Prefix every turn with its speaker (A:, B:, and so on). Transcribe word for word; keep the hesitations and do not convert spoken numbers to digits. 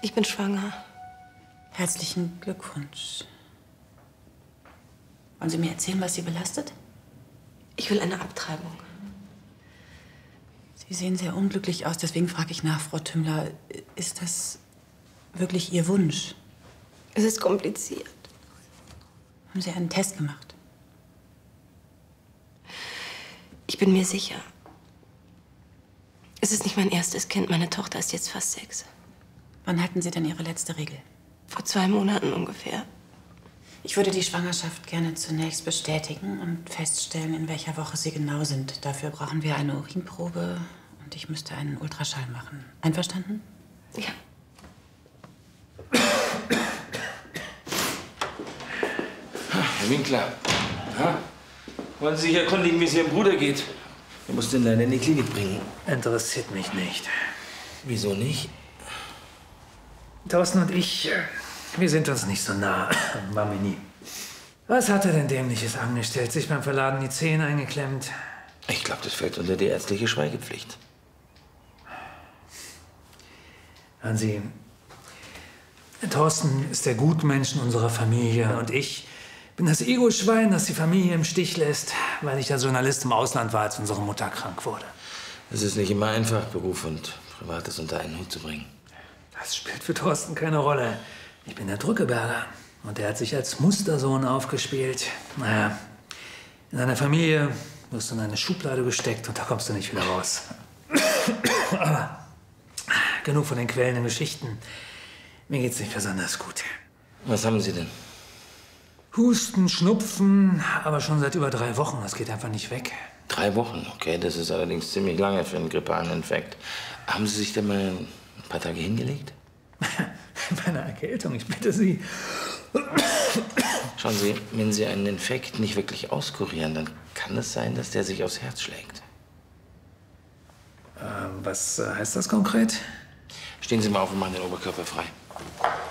A: Ich bin schwanger.
B: Herzlichen Glückwunsch. Wollen Sie mir erzählen, was Sie belastet?
A: Ich will eine Abtreibung.
B: Sie sehen sehr unglücklich aus, deswegen frage ich nach, Frau Tümmler. Ist das wirklich Ihr Wunsch?
A: Es ist kompliziert.
B: Haben Sie einen Test gemacht?
A: Ich bin mir sicher. Es ist nicht mein erstes Kind. Meine Tochter ist jetzt fast sechs.
B: Wann hatten Sie denn Ihre letzte Regel?
A: Vor zwei Monaten ungefähr.
B: Ich würde die Schwangerschaft gerne zunächst bestätigen und feststellen, in welcher Woche Sie genau sind. Dafür brauchen wir eine Urinprobe und ich müsste einen Ultraschall machen. Einverstanden?
A: Ja.
C: Herr Winkler, ha? Wollen Sie sich erkundigen, wie es Ihrem Bruder geht? Er muss den leider in die Klinik bringen.
D: Interessiert mich nicht.
C: Wieso nicht?
D: Thorsten und ich, wir sind uns nicht so nah. Waren wir nie. Was hat er denn Dämliches angestellt? Sich beim Verladen die Zähne eingeklemmt?
C: Ich glaube, das fällt unter die ärztliche Schweigepflicht.
D: Hören Sie, Thorsten ist der Gutmensch in unserer Familie und ich bin das Ego-Schwein, das die Familie im Stich lässt, weil ich als Journalist im Ausland war, als unsere Mutter krank wurde.
C: Es ist nicht immer einfach, Beruf und Privates unter einen Hut zu bringen.
D: Das spielt für Thorsten keine Rolle. Ich bin der Drückeberger und er hat sich als Mustersohn aufgespielt. Naja, in einer Familie wirst du in eine Schublade gesteckt und da kommst du nicht wieder raus. Aber genug von den quälenden Geschichten. Mir geht's nicht besonders gut.
C: Was haben Sie denn?
D: Husten, Schnupfen, aber schon seit über drei Wochen. Das geht einfach nicht weg.
C: Drei Wochen, okay, das ist allerdings ziemlich lange für einen grippalen Infekt. Haben Sie sich denn mal ein paar Tage hingelegt?
D: Bei einer Erkältung, ich bitte Sie.
C: Schauen Sie, wenn Sie einen Infekt nicht wirklich auskurieren, dann kann es sein, dass der sich aufs Herz schlägt.
D: Ähm, was heißt das konkret?
C: Stehen Sie mal auf und machen den Oberkörper frei.